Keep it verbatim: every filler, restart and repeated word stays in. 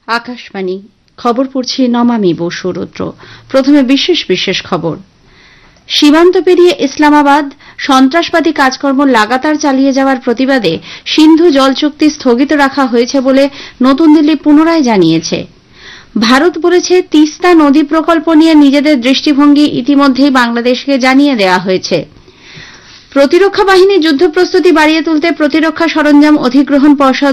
আকাশবাণী খবর পড়ছি নমামি বসু রুদ্র। প্রথমে বিশেষ বিশেষ খবর। সীমান্ত পেরিয়ে ইসলামাবাদ সন্ত্রাসবাদী কাজকর্ম লাগাতার চালিয়ে যাওয়ার প্রতিবাদে সিন্ধু জল চুক্তি স্থগিত রাখা হয়েছে বলে নতুন দিল্লি পুনরায় জানিয়েছে। ভারত বলেছে, তিস্তা নদী প্রকল্প নিয়ে নিজেদের দৃষ্টিভঙ্গি ইতিমধ্যেই বাংলাদেশকে জানিয়ে দেওয়া হয়েছে। প্রতিরক্ষা বাহিনীর যুদ্ধ প্রস্তুতি বাড়িয়ে তুলতে প্রতিরক্ষা সরঞ্জাম অধিগ্রহণ পর্ষদ